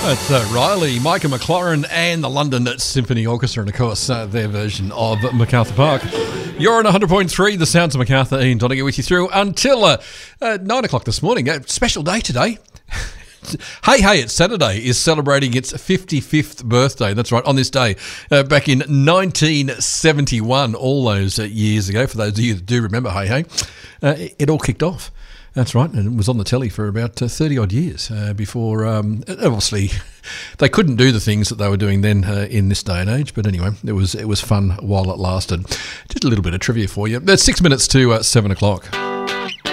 That's Riley, Micah McLaren and the London Symphony Orchestra, and of course their version of MacArthur Park. You're on 100.3, the sounds of MacArthur. Ian Donegan with you through until 9 o'clock this morning. A special day today. Hey Hey It's Saturday is celebrating its 55th birthday. That's right, on this day, back in 1971, all those years ago, for those of you that do remember Hey Hey, it all kicked off. That's right, and it was on the telly for about 30-odd years before, obviously, they couldn't do the things that they were doing then in this day and age, but anyway, it was fun while it lasted. Just a little bit of trivia for you. That's 6 minutes to 7 o'clock.